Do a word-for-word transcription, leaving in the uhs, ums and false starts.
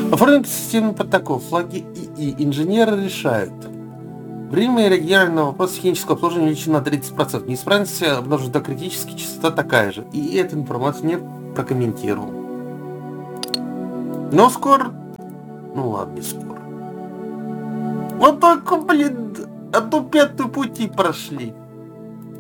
Оформить системный протокол. Флаги ИИ. Инженеры решают. Время реагирования на вопрос технического обслуживания увеличено на тридцать процентов. Неисправность обнаружена до критически, частота такая же. И эту информацию не прокомментировал. Но скоро... Ну ладно, не скоро. Вот только, блин, одну пятую пути прошли.